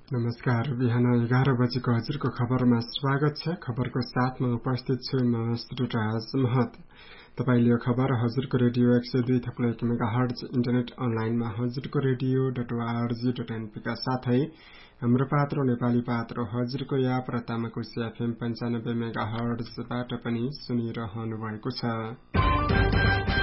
नमस्कार। बिहान 11 बजेको हजुरको खबरमा स्वागत छ। खबरको साथमा उपस्थित छु म श्रीराज महत। तपाईले यो खबर हजुरको रेडियो 102.1 मेगाहर्ज इन्टरनेट अनलाइनमा हजुरको रेडियो.org.np का साथै हाम्रो पात्रो नेपाली पात्रो हजुरको याप र तामाकोशी एफएम 95 मेगाहर्जबाट पनि सुनिरहनु भएको छ।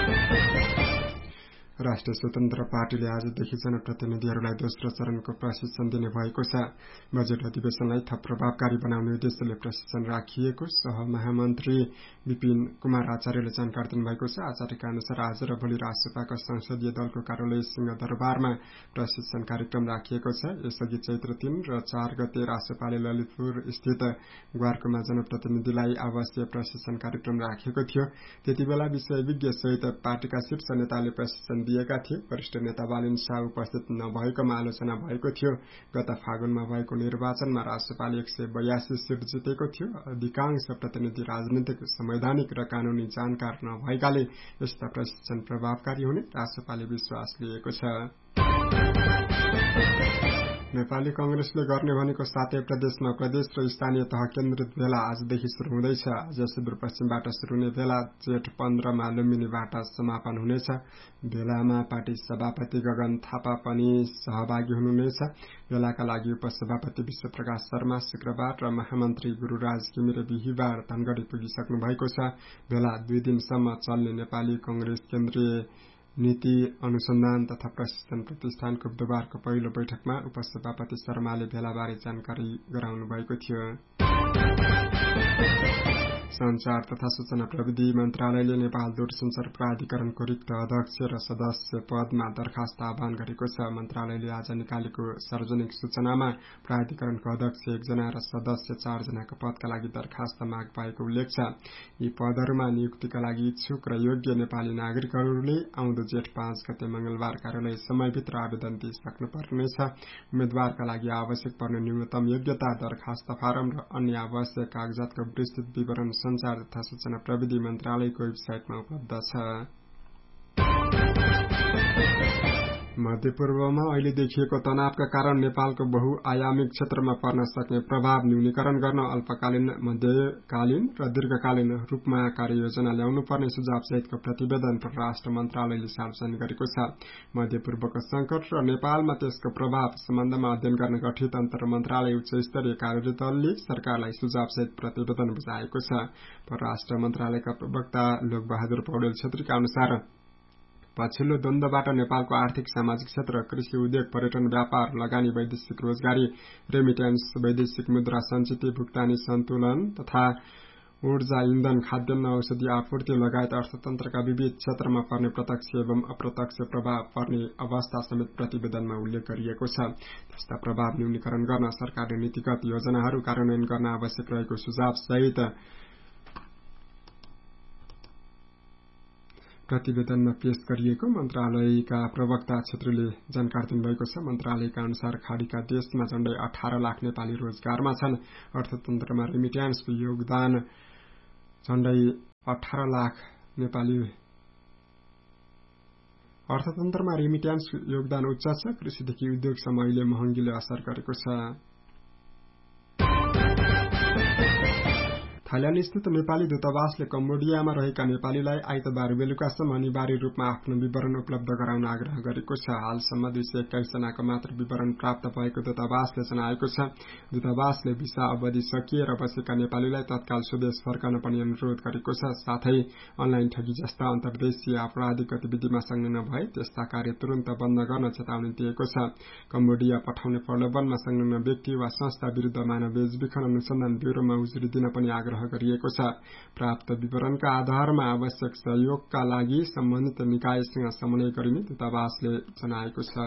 राष्ट्रिय स्वतन्त्र पार्टीले आजदेखि जनप्रतिनिधिहरूलाई दोस्रो चरणको प्रशिक्षण दिने भएको छ। बजेट अधिवेशनलाई थप प्रभावकारी बनाउने उद्देश्यले प्रशिक्षण राखिएको सहमहामन्त्री विपिन कुमार आचार्यले जानकारी दिनुभएको छ। आचार्यका अनुसार आज र भोलि रासपाका संसदीय दलको कार्यालय सिंहदरबारमा प्रशिक्षण कार्यक्रम राखिएको छ। यसअघि चैत्र 3 र 4 गते रासपाले ललितपुर स्थित ग्वारकोमा जनप्रतिनिधिलाई आवासीय प्रशिक्षण कार्यक्रम राखेको थियो। त्यतिबेला विषयविज्ञ सहित पार्टीका शीर्ष नेताले प्रशिक्षण दिएका थिए। वरिष्ठ नेता बालिन शाह उपस्थित नभएकोमा आलोचना भएको थियो। गत फागुनमा भएको निर्वाचनमा रासपाले 182 सीट जितेको थियो। अधिकांश प्रतिनिधि राजनीतिक, संवैधानिक र कानूनी जानकार नभएकाले यस्ता प्रशिक्षण प्रभावकारी हुने रासपाले विश्वास लिएको छ। नेपाली कांग्रेसले गर्ने भनेको 7 प्रदेशमा प्रदेश र स्थानीय तह केन्द्रित भेला आजदेखि शुरू हुँदैछ। आज सुदूरपश्चिमबाट शुरू हुने भेला जेठ 15 मा लुम्बिनीबाट समापन हुनेछ। भेलामा पार्टी सभापति गगन थापा पनि सहभागी हुनुहुनेछ। भेलाका लागि उपसभापति विश्वप्रकाश शर्मा शुक्रबार र महामन्त्री गुरूराज घिमिरे बिहिबार धनगढ़ी पुगिसक्नु भएको छ। भेला 2 दिनसम्म चल्ने नेपाली कांग्रेस केन्द्रीय नीति अनुसन्धान तथा प्रशिक्षण प्रतिष्ठानको बुधबारको पहिलो बैठकमा उपसभापति शर्माले भेलाबारे जानकारी गराउनु भएको थियो। संचार तथा सूचना प्रविधि मन्त्रालयले नेपाल दूरसञ्चार प्राधिकरणको रिक्त अध्यक्ष र सदस्य पदमा दरखास्त आह्वान गरेको छ। मन्त्रालयले आज निकालेको सार्वजनिक सूचनामा प्राधिकरणको अध्यक्ष 1 जना र सदस्य 4 जनाको पदका लागि दरखास्त माग पाएको उल्लेख छ। यी पदहरूमा नियुक्तिका लागि इच्छुक र योग्य नेपाली नागरिकहरूले आउँदो जेठ 5 गते मंगलबार कार्यालय समयभित्र आवेदन दिइसक्नुपर्नेछ। उम्मेद्वारका लागि आवश्यक पर्ने न्यूनतम योग्यता, दरखास्त फारम र अन्य आवश्यक कागजातको विस्तृत विवरण संचार तथा सूचना प्रविधि मन्त्रालयको वेबसाइटमा उपलब्ध छ। मध्यपूर्वमा अहिले देखिएको तनावका कारण नेपालको बहुआयामिक क्षेत्रमा पर्न सक्ने प्रभाव न्यूनीकरण गर्न अल्पकालीन, मध्यकालीन र दीर्घकालीन रूपमा कार्ययोजना ल्याउनु पर्ने सुझाव सहितको प्रतिवेदन परराष्ट्र मन्त्रालयले सार्वजनिक गरेको छ। मध्यपूर्वको संकट र नेपालमा त्यसको प्रभाव सम्बन्धमा अध्ययन गर्न गठित अन्तर मन्त्रालय उच्च स्तरीय कार्यदलले सरकारलाई सुझाव सहित प्रतिवेदन बुझाएको छ। परराष्ट्र मन्त्रालयका प्रवक्ता लोकबहादुर पौडेल छेत्रीका अनुसार पछिल्लो द्वन्द्वबाट नेपालको आर्थिक, सामाजिक क्षेत्र, कृषि, उद्योग, पर्यटन, व्यापार, लगानी, वैदेशिक रोजगारी, रेमिटेन्स, वैदेशिक मुद्रा सञ्चित, भुक्तानी सन्तुलन तथा ऊर्जा, ईन्धन, खाद्यान्न, औषधि आपूर्ति लगायत अर्थतन्त्रका विविध क्षेत्रमा पर्ने प्रत्यक्ष एवं अप्रत्यक्ष प्रभाव पर्ने अवस्था समेत प्रतिवेदनमा उल्लेख गरिएको छ। त्यस्ता प्रभाव न्यूनीकरण गर्न सरकारले नीतिगत योजनाहरू कार्यान्वयन गर्न आवश्यक रहेको सुझाव सहित प्रतिवेदनमा पेश गरिएको मन्त्रालयका प्रवक्ता छेत्रीले जानकारी दिनुभएको छ। मन्त्रालयका अनुसार खाडीका देशमा झण्डै 18 लाख नेपाली रोजगारमा छन्। अर्थतन्त्रमा रेमिट्यान्सको योगदान झण्डै 18 लाख नेपाली अर्थतन्त्रमा रेमिट्यान्सको योगदान उच्च छ। कृषिदेखि उद्योगसम्म अहिले महँगीले असर गरेको छ। थाइल्याण्ड स्थित नेपाली दूतावासले कम्बोडियामा रहेका नेपालीलाई आइतबार बेलुकासम्म अनिवार्य रूपमा आफ्नो विवरण उपलब्ध गराउन आग्रह गरेको छ। हालसम्म 221 जनाको मात्र विवरण प्राप्त भएको दूतावासले जनाएको छ। दूतावासले भिसा अवधि सकिएर बसेका नेपालीलाई तत्काल स्वदेश फर्कन पनि अनुरोध गरेको छ। साथै अनलाइन ठगी जस्ता अन्तर्देशीय आपराधिक गतिविधिमा संलग्न भए त्यस्ता कार्य तुरन्त बन्द गर्न चेतावनी दिएको छ। कम्बोडिया पठाउने प्रलोभनमा संलग्न व्यक्ति वा संस्था विरुद्ध मानव बेचबिखन अनुसन्धान ब्यूरोमा उजुरी दिन पनि आग्रह गरिएको छ। प्राप्त विवरणका आधारमा आवश्यक सहयोगका लागि सम्बन्धित निकायसँग समन्वय गरिने दूतावासले जनाएको छ।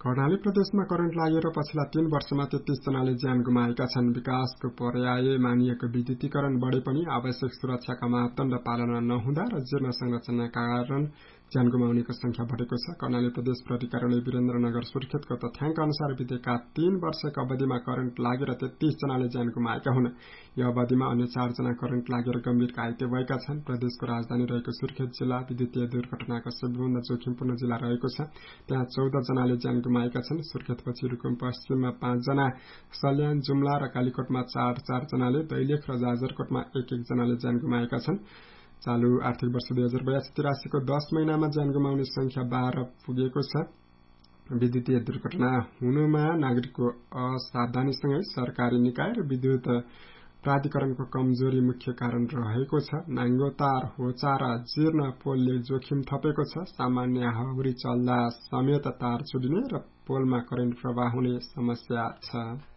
कर्णाली प्रदेशमा करेन्ट लागेर पछिल्ला 3 वर्षमा 33 जनाले ज्यान गुमाएका छन्। विकासको पर्याय मानिएको विद्युतीकरण बढे पनि आवश्यक सुरक्षाका मापदण्ड पालना नहुँदा र जीर्ण संरचनाका कारण ज्यान गुमाउनेको संख्या बढेको छ। कर्णाली प्रदेश प्रहरी कार्यालय वीरेन्द्रनगर सुर्खेतको तथ्याङ्क अनुसार बितेका 3 वर्षको अवधिमा करेन्ट लागेर 33 जनाले ज्यान गुमाएका हुन्। यो अवधिमा अन्य 4 जना करेन्ट लागेर गम्भीर घाइते भएका छन्। प्रदेशको राजधानी रहेको सुर्खेत जिल्ला विद्युतीय दुर्घटनाको सबैभन्दा जोखिमपूर्ण जिल्ला रहेको छ। त्यहाँ 14 जनाले ज्यान गुमाएका छन्। सुर्खेतपछि रुकुम पश्चिममा 5 जना, सल्यान, जुम्ला र कालीकोटमा 4 जनाले, दैलेख र जाजरकोटमा 1 जनाले ज्यान गुमाएका छन्। चालू आर्थिक वर्ष 2082-83 को 10 महिनामा ज्यान गुमाउने संख्या 12 पुगेको छ। विद्युतीय दुर्घटना हुनुमा नागरिकको असावधानीसँगै सरकारी निकाय र विद्युत प्राधिकरणको कमजोरी मुख्य कारण रहेको छ। नाङ्गो तार, होचा र जीर्ण पोलले जोखिम थपेको छ। सामान्य हाउरी चल्दा समेत तार चुडिने र पोलमा करेन्ट प्रवाह हुने समस्या छ।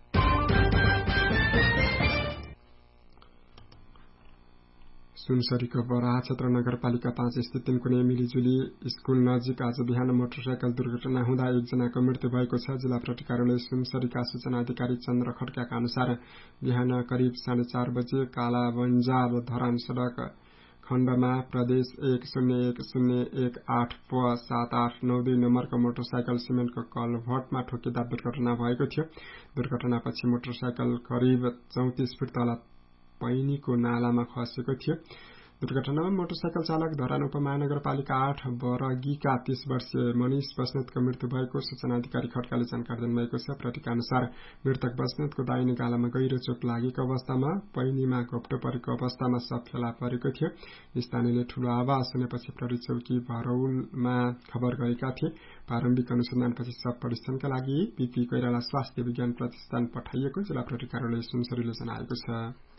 सुनसरीको बराहा क्षेत्र नगरपालिका 5 स्थित तिनकुने मिलिजुली स्कूल नजिक आज बिहान मोटरसाइकल दुर्घटना हुँदा 1 जनाको मृत्यु भएको छ। जिल्ला प्रहरी कार्यालय सुनसरीका सूचना अधिकारी चन्द्र खड्काका अनुसार बिहान करिब 4:30 बजे कालाबंजाल धरान सड़क खण्डमा प्रदेश 101018 प 7892 नम्बरको मोटरसाइकल सिमेन्टको कलभटमा ठोकिँदा दुर्घटना भएको थियो। दुर्घटनापछि मोटरसाइकल करिब 34 फिट तल पैनीको नालामा खसेको थियो। दुर्घटनामा मोटरसाइकल चालक धरान उपमहानगरपालिका 8 बरगीका 30 वर्षीय मनिष बस्नेतको मृत्यु भएको सूचना अधिकारी खड्काले जानकारी दिनुभएको छ। प्रहरीका अनुसार मृतक बस्नेतको दाहिने गालामा गहिरो चोट लागेको अवस्थामा पैनीमा घोप्टो परेको अवस्थामा सब फेला परेको थियो। स्थानीयले ठूलो आवाज सुनेपछि प्रहरी चौकी भरौलमा खबर गरेका थिए। प्रारम्भिक अनुसन्धानपछि सब परीक्षणका लागि पीपी कोइराला स्वास्थ्य विज्ञान प्रतिष्ठान पठाइएको जिल्ला प्रहरी कार्यालय सुनसरीले जनाएको छ।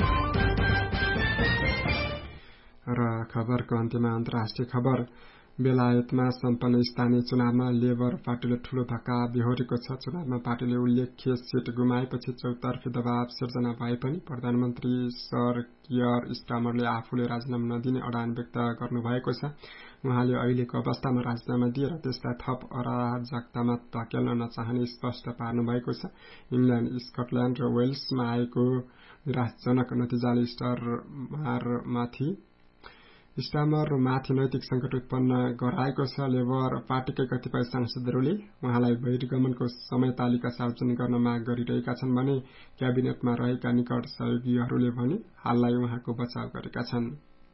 र खबरको अन्त्यमा अन्तर्राष्ट्रिय खबर। बेलायतमा सम्पन्न स्थानीय चुनावमा लेबर पार्टीले ठूलो धक्का बेहोरेको छ। चुनावमा पार्टीले उल्लेख्य सीट गुमाएपछि चौतर्फी दबाव सिर्जना भए पनि प्रधानमन्त्री सर कियर स्टामरले आफूले राजीनामा नदिने अडान व्यक्त गर्नुभएको छ। उहाँले अहिलेको अवस्थामा राजीनामा दिएर त्यसलाई थप अराजकतामा धकेल्न नचाहने स्पष्ट पार्नु भएको छ। इङ्ल्याण्ड, स्कटल्याण्ड र वेल्समा आएको निराशजनक नतिजाले स्टामरमाथि नैतिक संकट उत्पन्न गराएको छ। लेबर पार्टीकै कतिपय सांसदहरूले उहाँलाई बहिर्गमनको समय तालिका सार्वजनिक गर्न माग गरिरहेका छन् भने क्याबिनेटमा रहेका निकट सहयोगीहरूले भने हाललाई उहाँको बचाव गरेका छन्।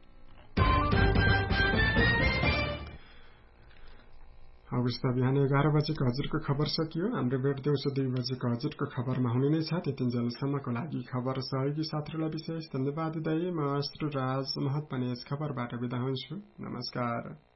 अगस्त बिहान 11 बजेको हजुरको खबर सकियो। हाम्रो भेट दिउँसो 2 बजेको हजुरको खबरमा हुने नै छ। त्यतिन्जेलसम्मको लागि खबर सहयोगी साथीहरूलाई विशेष धन्यवाद दिँदै म श्रीराज महत पनि यस खबरबाट बिदा हुन्छु। नमस्कार।